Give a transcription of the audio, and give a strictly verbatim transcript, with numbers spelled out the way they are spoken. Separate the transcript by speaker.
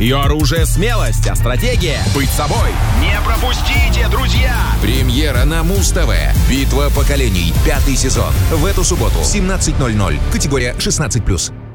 Speaker 1: Ее оружие — смелость, а стратегия — быть собой. Не пропустите, друзья!
Speaker 2: Премьера на Муз-ТВ. «Битва поколений». Пятый сезон. В эту субботу в семнадцать ноль ноль. Категория шестнадцать плюс.